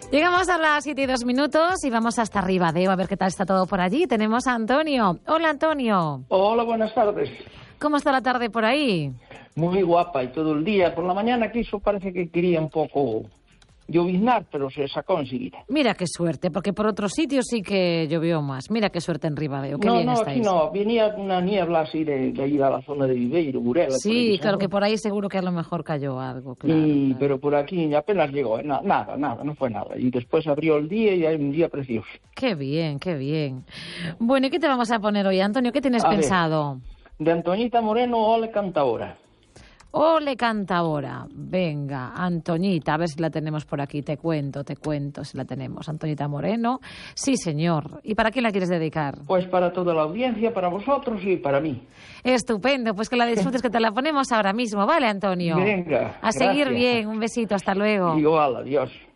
Llegamos a las 7:02 y vamos hasta Ribadeo a ver qué tal está todo por allí. Tenemos a Antonio. Hola, Antonio. Hola, buenas tardes. ¿Cómo está la tarde por ahí? Muy guapa y todo el día. Por la mañana quiso, parece que quería un poco lloviznar, pero se sacó enseguida. Mira qué suerte, porque por otros sitios sí que llovió más. Mira qué suerte en Ribadeo, qué bien estáis. Aquí no, venía una niebla así de ahí a la zona de Viveiro, Burela. Sí, claro que por ahí seguro que a lo mejor cayó algo, claro. Pero por aquí apenas llegó, nada, no fue nada. Y después abrió el día y hay un día precioso. Qué bien, qué bien. Bueno, ¿y qué te vamos a poner hoy, Antonio? ¿Qué tienes pensado? De Antoñita Moreno, Ole Cantaora. Ole Cantaora. Venga, Antoñita, a ver si la tenemos por aquí. Te cuento si la tenemos. Antoñita Moreno. Sí, señor. ¿Y para quién la quieres dedicar? Pues para toda la audiencia, para vosotros y para mí. Estupendo, pues que la disfrutes, que te la ponemos ahora mismo, ¿vale, Antonio? Venga, a seguir bien, un besito, hasta luego. Igual, adiós.